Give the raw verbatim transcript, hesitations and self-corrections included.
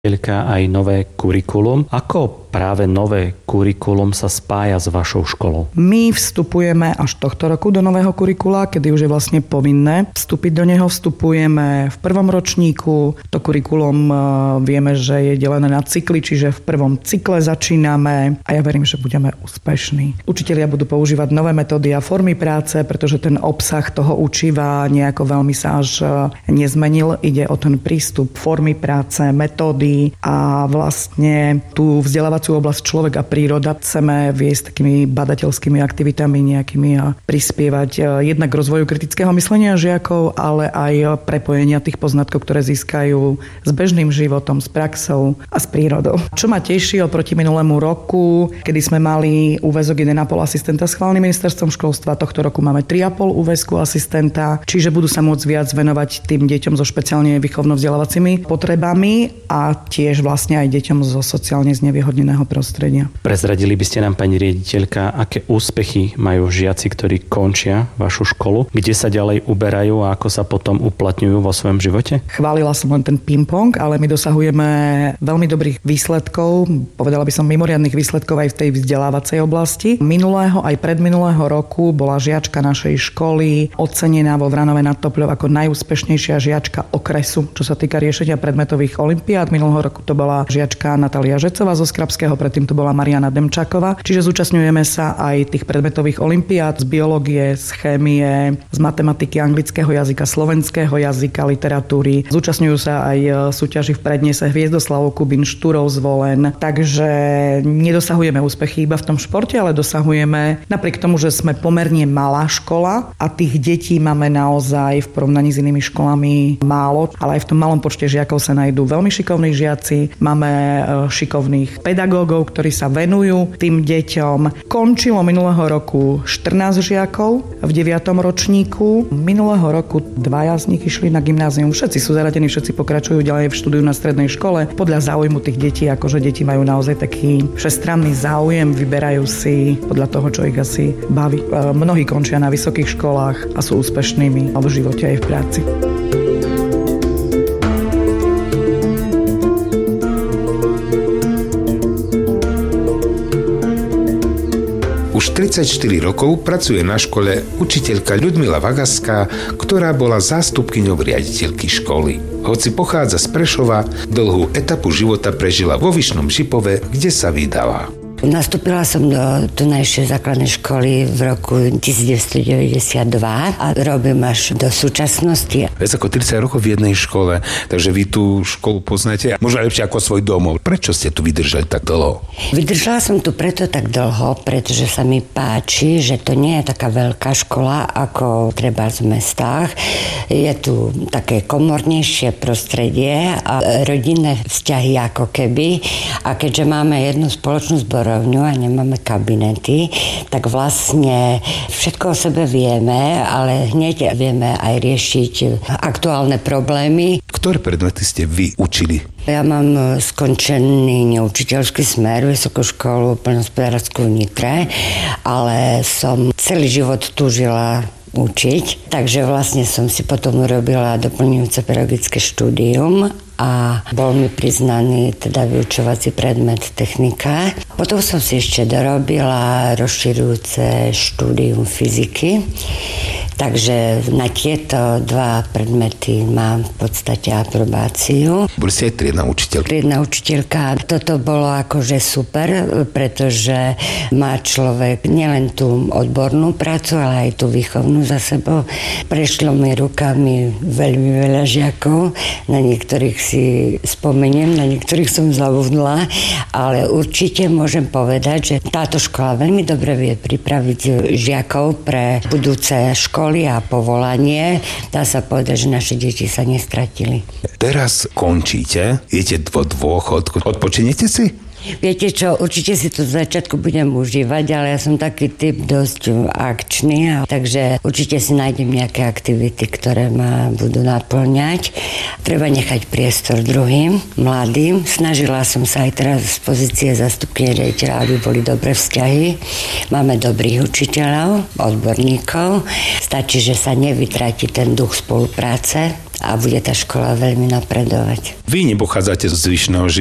aj nové kurikulum. Ako práve nové kurikulum sa spája s vašou školou? My vstupujeme až tohto roku do nového kurikula, kedy už je vlastne povinné vstúpiť do neho. Vstupujeme v prvom ročníku. To kurikulum vieme, že je delené na cykly, čiže v prvom cykle začíname a ja verím, že budeme úspešní. Učitelia budú používať nové metódy a formy práce, pretože ten obsah toho učiva nejako veľmi sa až nezmenil. Ide o ten prístup, formy práce, metódy a vlastne tú vzdelávaciu oblasť človek a príroda chceme viesť takými badateľskými aktivitami nejakými a prispievať jednak k rozvoju kritického myslenia žiakov, ale aj prepojenia tých poznatkov, ktoré získajú s bežným životom, s praxou a s prírodou. Čo ma teší oproti minulému roku, kedy sme mali úväzok jeden a pol asistenta schválený ministerstvom školstva, tohto roku máme tri a pol úväzku asistenta, čiže budú sa môcť viac venovať tým deťom so špeciálne výchovno-vzdelávacími potrebami a tiež vlastne aj deťom zo sociálne znevýhodneného prostredia. Prezradili by ste nám, pani riaditeľka, aké úspechy majú žiaci, ktorí končia vašu školu? Kde sa ďalej uberajú a ako sa potom uplatňujú vo svojom živote? Chválila som len ten ping-pong, ale my dosahujeme veľmi dobrých výsledkov, povedala by som mimoriadnych výsledkov aj v tej vzdelávacej oblasti. Minulého aj predminulého roku bola žiačka našej školy ocenená vo Vranove nad Topľou ako najúspešnejšia žiačka okresu, čo sa týka riešenia predmetových olympiád. Minulého roku to bola žiačka Natália Žecová zo Skrabského, predtým to bola Mariana Demčáková. Čiže zúčastňujeme sa aj tých predmetových olympiád z biológie, z chémie, z matematiky, anglického jazyka, slovenského jazyka, literatúry. Zúčastňujú sa aj súťaži v prednese Hviezdoslavov Kubín, Štúrov Zvolen. Takže nedosahujeme úspechy iba v tom športe, ale dosahujeme napriek tomu, že sme pomerne malá škola a tých detí máme naozaj v porovnaní s inými školami málo, ale aj v tom malom počte žiakov sa nájdú veľmi šikovní žiaci. Máme šikovných pedagógov, ktorí sa venujú tým deťom. Končilo minulého roku štrnásť žiakov v deviatom ročníku. Minulého roku dvaja z nich išli na gymnázium. Všetci sú zaradení, všetci pokračujú ďalej v štúdiu na strednej škole. Podľa záujmu tých detí, akože deti majú naozaj taký všestranný záujem, vyberajú si podľa toho, čo ich asi baví. Mnohí končia na vysokých školách a sú úspešnými v živote aj v práci. Už tridsaťštyri rokov pracuje na škole učiteľka Ľudmila Vagaská, ktorá bola zástupkyňou riaditeľky školy. Hoci pochádza z Prešova, dlhú etapu života prežila vo Vyšnom Žipove, kde sa vydala. Nastúpila som do tunajšej základnej školy v roku devätnásťstodeväťdesiatdva a robím až do súčasnosti. Viac ako tridsať rokov v jednej škole, takže vy tú školu poznáte možno lepšie ako svoj domov. Prečo ste tu vydržali tak dlho? Vydržala som tu preto tak dlho, pretože sa mi páči, že to nie je taká veľká škola ako treba v mestách. Je tu také komornejšie prostredie a rodinné vzťahy ako keby. A keďže máme jednu spoločnú zboru a nemáme kabinety, tak vlastne všetko o sebe vieme, ale hneď vieme aj riešiť aktuálne problémy. Ktoré predmety ste vy učili? Ja mám skončený neučiteľský smer, vysokú školu poľnohospodársku v Nitre, ale som celý život túžila učiť, takže vlastne som si potom urobila doplňujúce pedagogické štúdium a bol mi priznaný teda vyučovací predmet technika. Potom som si ešte dorobila rozširujúce štúdium fyziky, takže na tieto dva predmety mám v podstate aprobáciu. Boli ste aj triedna učiteľka? Triedna učiteľka. Toto bolo akože super, pretože má človek nielen tú odbornú prácu, ale aj tú výchovnú za sebou. Prešlo mi rukami veľmi veľa žiakov, na niektorých si spomeniem, na niektorých som zabudla, ale určite môžem povedať, že táto škola veľmi dobre vie pripraviť žiakov pre budúce školy a povolanie. Dá sa povedať, že naše deti sa nestratili. Teraz končíte, idete do dôchodku. Odpočinete si? Viete čo, určite si to v začiatku budem užívať, ale ja som taký typ dosť akčný, a takže určite si nájdem nejaké aktivity, ktoré ma budú naplňať. Treba nechať priestor druhým, mladým. Snažila som sa aj teraz z pozície zastupkyne riaditeľa, aby boli dobré vzťahy. Máme dobrých učiteľov, odborníkov. Stačí, že sa nevytratí ten duch spolupráce a bude tá škola veľmi napredovať. Vy nepochádzate z Vyšného